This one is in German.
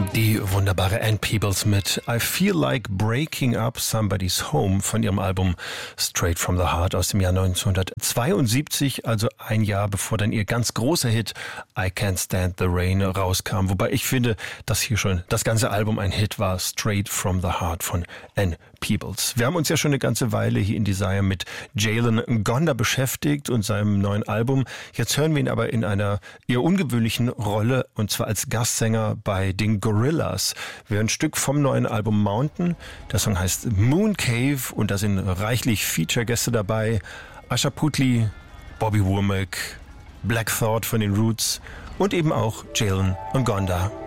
Die wunderbare Ann Peebles mit I Feel Like Breaking Up Somebody's Home von ihrem Album Straight from the Heart aus dem Jahr 1972, also ein Jahr bevor dann ihr ganz großer Hit I Can't Stand the Rain rauskam. Wobei ich finde, dass hier schon das ganze Album ein Hit war, Straight from the Heart von Ann Peebles. Wir haben uns ja schon eine ganze Weile hier in Desire mit Jalen Ngonda beschäftigt und seinem neuen Album. Jetzt hören wir ihn aber in einer eher ungewöhnlichen Rolle, und zwar als Gastsänger bei den Gorillaz. Wir hören ein Stück vom neuen Album Mountain. Der Song heißt Moon Cave und da sind reichlich Feature-Gäste dabei. Asha Puthli, Bobby Womack, Black Thought von den Roots und eben auch Jalen Ngonda.